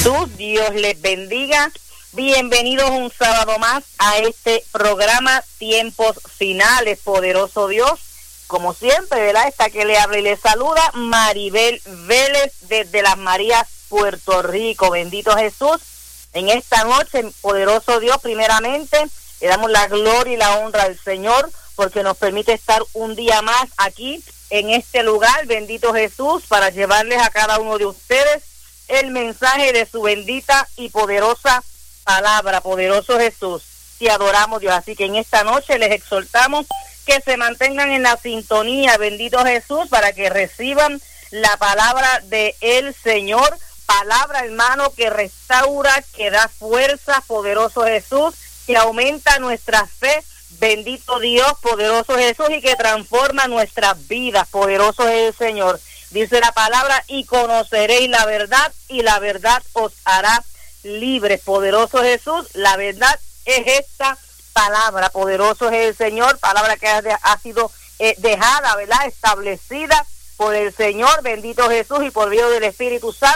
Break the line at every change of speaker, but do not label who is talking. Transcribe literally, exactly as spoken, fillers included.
Jesús, Dios les bendiga. Bienvenidos un sábado más a este programa Tiempos Finales, poderoso Dios. Como siempre, ¿verdad? Esta que le habla y le saluda, Maribel Vélez, desde Las Marías, Puerto Rico. Bendito Jesús. En esta noche, poderoso Dios, primeramente, le damos la gloria y la honra al Señor, porque nos permite estar un día más aquí, en este lugar, bendito Jesús, para llevarles a cada uno de ustedes el mensaje de su bendita y poderosa palabra. Poderoso Jesús, te adoramos, Dios. Así que en esta noche les exhortamos que se mantengan en la sintonía, bendito Jesús, para que reciban la palabra de el Señor, palabra, hermano, que restaura, que da fuerza, poderoso Jesús, que aumenta nuestra fe, bendito Dios, poderoso Jesús, y que transforma nuestras vidas, poderoso es el Señor. Dice la palabra, y conoceréis la verdad, y la verdad os hará libres, poderoso Jesús. La verdad es esta palabra, poderoso es el Señor, palabra que ha, ha sido eh, dejada, ¿verdad?, establecida por el Señor, bendito Jesús, y por medio del Espíritu Santo.